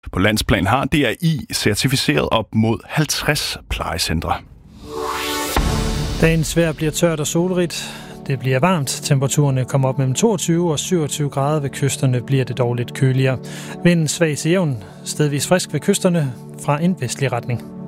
På landsplan har DRI certificeret op mod 50 plejecentre. Dagens vejr bliver tørt og solrigt. Det bliver varmt. Temperaturerne kommer op mellem 22 og 27 grader. Ved kysterne bliver det dog lidt køligere. Vinden svag til jævn, stedvis frisk ved kysterne fra en vestlig retning.